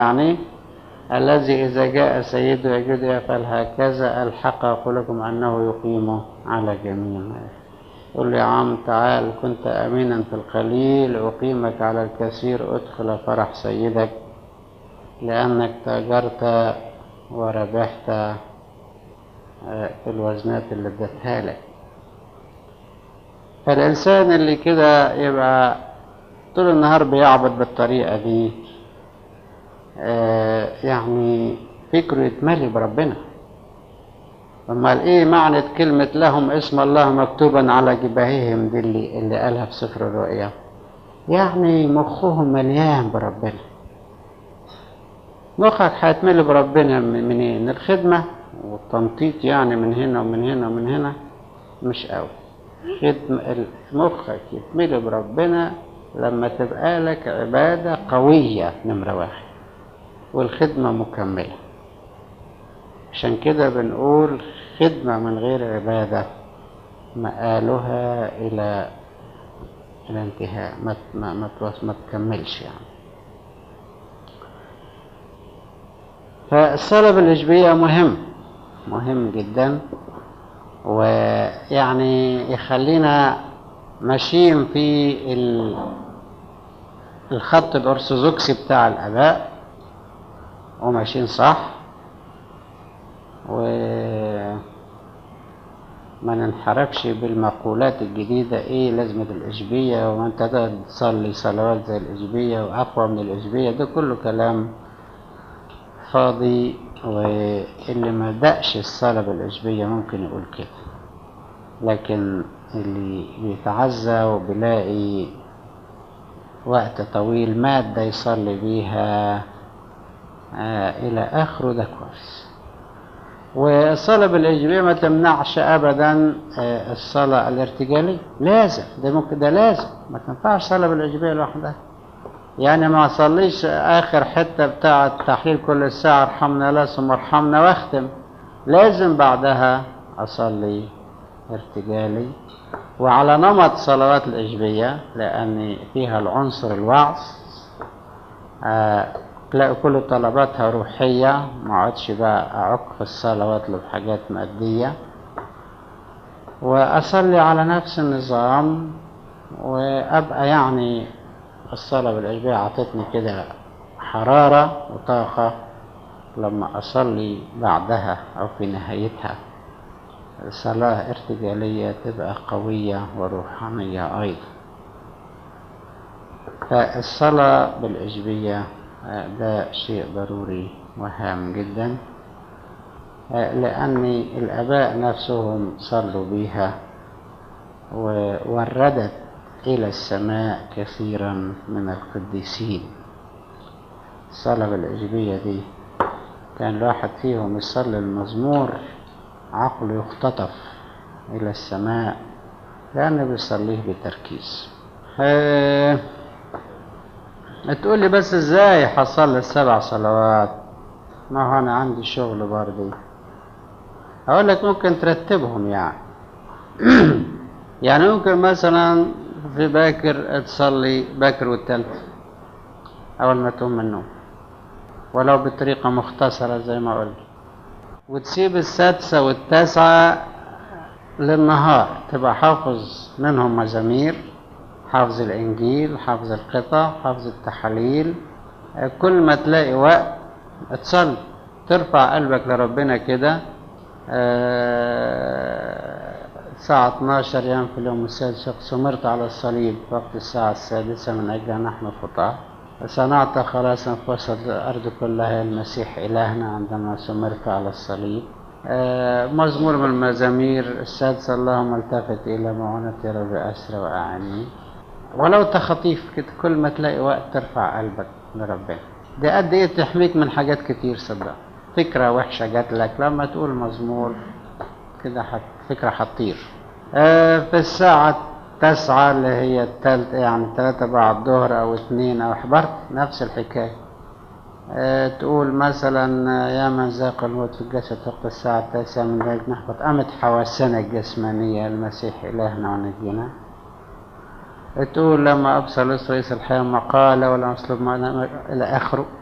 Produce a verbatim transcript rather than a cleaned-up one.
يعني الذي إذا جاء سيده يجد يفعل هكذا الحق أقول لكم أنه يقيم على جميع. يقول لي يا عم تعال كنت أمينا في القليل أقيمك على الكثير ادخل فرح سيدك لأنك تاجرت وربحت في الوزنات اللي ادتها لك. فالإنسان اللي كده يبقى طول النهار بيعبد بالطريقة دي يعني فكره يتملي بربنا. امال ايه معنى كلمة لهم اسم الله مكتوبا على جباههم دي اللي, اللي قالها في سفر الرؤيا؟ يعني مخهم مليان بربنا. مخك هيتملي بربنا منين؟ الخدمة والتنطيط يعني من هنا ومن هنا ومن هنا مش قوي. خدمة مخك يتملي بربنا لما تبقى لك عبادة قوية نمرة واحد والخدمة مكملة. عشان كده بنقول خدمة من غير عبادة مآلها إلى الانتهاء ما ما ما, ما تكملش يعني. فالصلاة بالإجبية مهم مهم جدا، ويعني يخلينا ماشيين في الخط الأرثوذكسي بتاع الآباء وماشيين صح، وما ننحرفش بالمقولات الجديدة ايه لازمة الإجبية وما انت تقعد تصلي صلوات زي الإجبية وأقوى من الإجبية. ده كله كلام فاضي، واللي ما بدأش الصلاة بالإجبية ممكن يقول كده، لكن اللي بيتعزى وبيلاقي وقت طويل مادة يصلي بيها آه إلى آخره ده كويس. والصلاة بالإجبية ما تمنعش أبدا آه الصلاة الارتجالية، لازم ده ممكن ده لازم ما تنفعش صلاة بالإجبية لوحدها. يعني ما أصليش آخر حتة بتاعة تحليل كل ساعة ارحمنا لا ثم ارحمنا واختم، لازم بعدها أصلي ارتجالي وعلى نمط صلوات الإجبية لأن فيها العنصر الوعظ. آه تلاقي كل طلباتها روحية، ما عادش بقى أعك في الصلاة واطلب حاجات مادية، وأصلي على نفس النظام وأبقى يعني الصلاة بالإجبية عطتني كده حرارة وطاقة لما أصلي بعدها أو في نهايتها صلاة ارتجالية تبقى قوية وروحانية أيضا. فالصلاة بالإجبية ده شيء ضروري وهام جدا، لأن الآباء نفسهم صلوا بيها ووردت إلى السماء كثيرا من القديسين. الصلاة بالإجبية دي كان الواحد فيهم يصلي المزمور عقله يختطف إلى السماء لأنه بيصليه بتركيز. تقول لي بس ازاي حصل السبع صلوات؟ ما هو انا عندي شغل برضه. اقول لك ممكن ترتبهم يعني يعني ممكن مثلا في باكر تصلي باكر والتالت اول ما تقوم من النوم ولو بطريقه مختصره زي ما قلت، وتسيب السادسه والتاسعه للنهار تبقى حافظ منهم مزامير، حافظ الإنجيل، حافظ القطع، حافظ التحاليل. كل ما تلاقي وقت تصلي ترفع قلبك لربنا كده. الساعة اثناشر يوم في اليوم السادس سمرت على الصليب وقت الساعة السادسة من أجل نحن خطاة، صنعت خلاصا في وسط الأرض كلها المسيح إلهنا عندما سمرت على الصليب. مزمور من المزامير السادسة اللهم التفت إلى معونتي رب أسرى وأعني. ولو تخطيف كده كل ما تلاقي وقت ترفع قلبك لربنا. ده قد ايه تحميك من حاجات كتير. صدق فكرة وحشة جات لك لما تقول مزمور كده حت فكرة هتطير. آه في الساعة تسعة اللي هي التالت يعني تلاتة بعد الظهر او اتنين او حبرت نفس الحكاية. آه تقول مثلا يا من ذاق الموت في الجسد وقت الساعة التاسعة من ذلك نحبط قامت حواسنا الجسمانية المسيح إلهنا ونجينا. تقول لما أبصر لص رئيس الحياة ما قال ولا أصلب معنا إلى آخره.